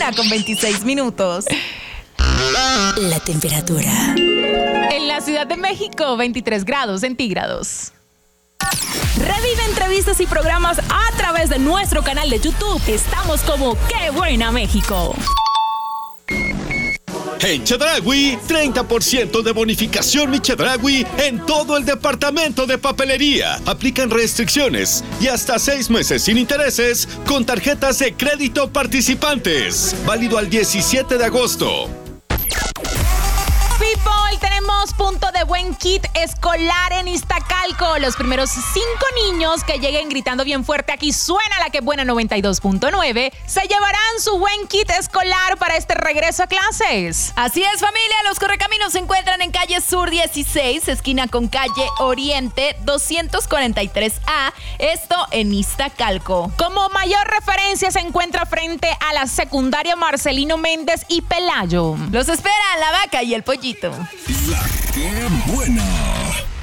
1:26. La temperatura. En la Ciudad de México, 23 grados centígrados. Revive entrevistas y programas a través de nuestro canal de YouTube. Estamos como ¡Qué Buena México! En Chedraui, 30% de bonificación Mi Chedraui en todo el departamento de papelería. Aplican restricciones y hasta 6 meses sin intereses con tarjetas de crédito participantes. Válido al 17 de agosto. People, tenemos punto de buen kit escolar en Iztacalco. Los primeros 5 niños que lleguen gritando bien fuerte, aquí suena la que buena 92.9, se llevarán su buen kit escolar para este regreso a clases. Así es, familia, los correcaminos se encuentran en calle Sur 16, esquina con calle Oriente 243A, esto en Iztacalco. Como mayor referencia se encuentra frente a la secundaria Marcelino Méndez y Pelayo. Los espera la vaca y el pollito. La que buena.